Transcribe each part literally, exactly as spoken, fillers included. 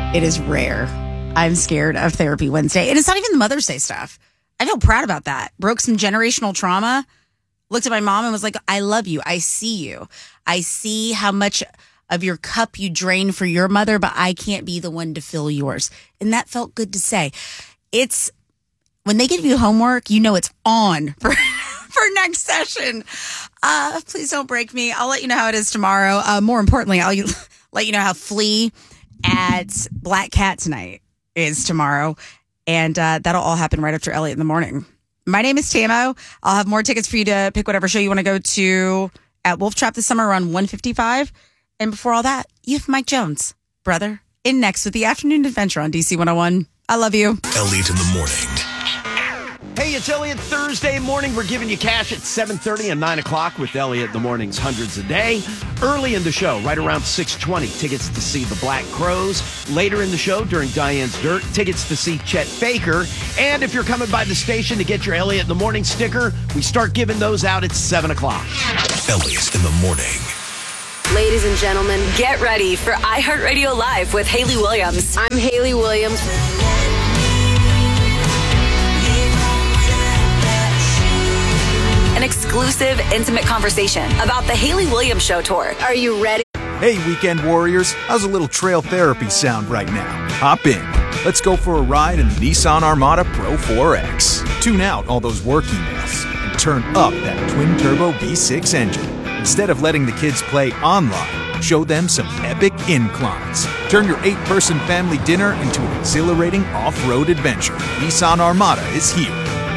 It is rare. I'm scared of Therapy Wednesday. And it's not even the Mother's Day stuff. I feel proud about that. Broke some generational trauma. Looked at my mom and was like, I love you. I see you. I see how much of your cup you drain for your mother, but I can't be the one to fill yours. And that felt good to say. It's when they give you homework, you know it's on for, for next session. Uh, please don't break me. I'll let you know how it is tomorrow. Uh, more importantly, I'll let you know how Flea at Black Cat tonight is tomorrow. And uh, that'll all happen right after Elliot in the morning. My name is Tamo. I'll have more tickets for you to pick whatever show you want to go to at Wolf Trap this summer around one fifty-five. And before all that, you have Mike Jones, brother, in next with the Afternoon Adventure on D C one oh one. I love you. Elliot in the morning. Hey, it's Elliot. Thursday morning. We're giving you cash at seven thirty and nine o'clock with Elliot in the morning's Hundreds a Day. Early in the show, right around six twenty, tickets to see the Black Crowes. Later in the show, during Diane's Dirt, tickets to see Chet Baker. And if you're coming by the station to get your Elliot in the Morning sticker, we start giving those out at seven o'clock. Elliot in the morning. Ladies and gentlemen, get ready for iHeartRadio Live with Haley Williams. I'm Haley Williams. An exclusive, intimate conversation about the Haley Williams Show tour. Are you ready? Hey, weekend warriors. How's a little trail therapy sound right now? Hop in. Let's go for a ride in the Nissan Armada Pro four X. Tune out all those work emails and turn up that twin-turbo V six engine. Instead of letting the kids play online, show them some epic inclines. Turn your eight-person family dinner into an exhilarating off-road adventure. Nissan Armada is here.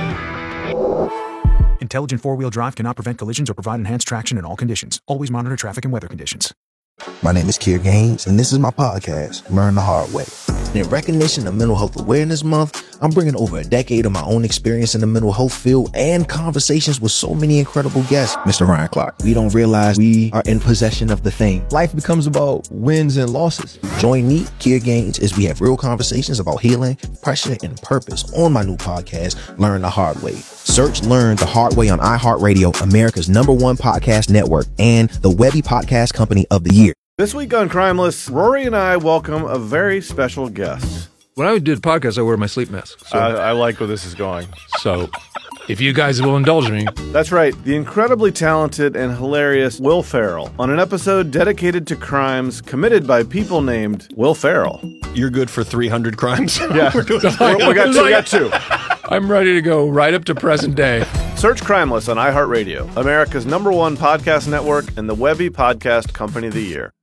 Intelligent four-wheel drive cannot prevent collisions or provide enhanced traction in all conditions. Always monitor traffic and weather conditions. My name is Kier Gaines, and this is my podcast, Learn the Hard Way. In recognition of Mental Health Awareness Month, I'm bringing over a decade of my own experience in the mental health field and conversations with so many incredible guests. Mister Ryan Clark, we don't realize we are in possession of the thing. Life becomes about wins and losses. Join me, Kier Gaines, as we have real conversations about healing, pressure, and purpose on my new podcast, Learn the Hard Way. Search Learn the Hard Way on iHeartRadio, America's number one podcast network, and the Webby Podcast Company of the Year. This week on Crimeless, Rory and I welcome a very special guest. When I do the podcast, I wear my sleep mask. So. I, I like where this is going. So, if you guys will indulge me. That's right, the incredibly talented and hilarious Will Ferrell on an episode dedicated to crimes committed by people named Will Ferrell. You're good for three hundred crimes? Yeah, we, we, got two, we got two. I'm ready to go right up to present day. Search Crimeless on iHeartRadio, America's number one podcast network and the Webby Podcast Company of the Year.